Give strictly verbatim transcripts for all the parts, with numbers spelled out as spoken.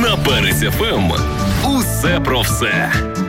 На Перець еф ем усе про все.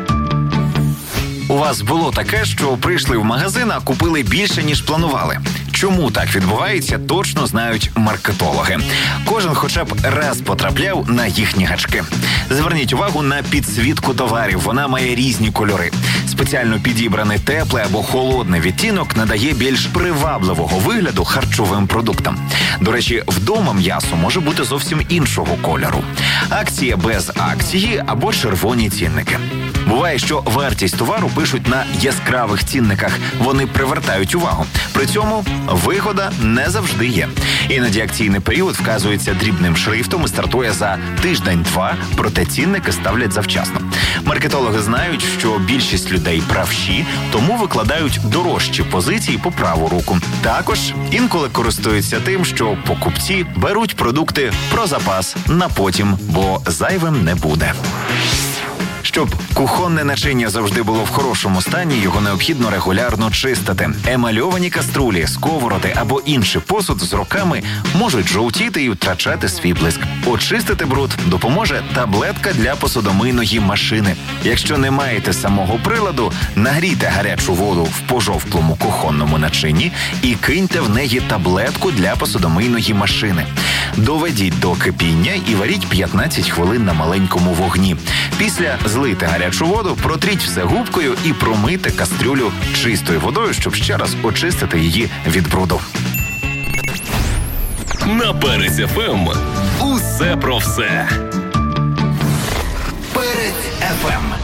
У вас було таке, що прийшли в магазин, а купили більше, ніж планували? Чому так відбувається, точно знають маркетологи. Кожен хоча б раз потрапляв на їхні гачки. Зверніть увагу на підсвітку товарів. Вона має різні кольори. Спеціально підібраний теплий або холодний відтінок надає більш привабливого вигляду харчовим продуктам. До речі, вдома м'ясо може бути зовсім іншого кольору. Акція без акції або червоні цінники. Буває, що вартість товару пишуть на яскравих цінниках. Вони привертають увагу. При цьому вигода не завжди є. Іноді акційний період вказується дрібним шрифтом і стартує за тиждень-два, проте цінники ставлять завчасно. Маркетологи знають, що більшість людей правші, тому викладають дорожчі позиції по праву руку. Також інколи користуються тим, що покупці беруть продукти про запас на потім, бо зайвим не буде. Щоб кухонне начиння завжди було в хорошому стані, його необхідно регулярно чистити. Емальовані каструлі, сковороди або інший посуд з роками можуть жовтіти і втрачати свій блиск. Очистити бруд допоможе таблетка для посудомийної машини. Якщо не маєте самого приладу, нагрійте гарячу воду в пожовклому кухонному начинні і киньте в неї таблетку для посудомийної машини. Доведіть до кипіння і варіть п'ятнадцять хвилин на маленькому вогні. Після злийте гарячу воду, протріть все губкою і промийте кастрюлю чистою водою, щоб ще раз очистити її від бруду. На Перець еф ем усе про все. Перець еф ем.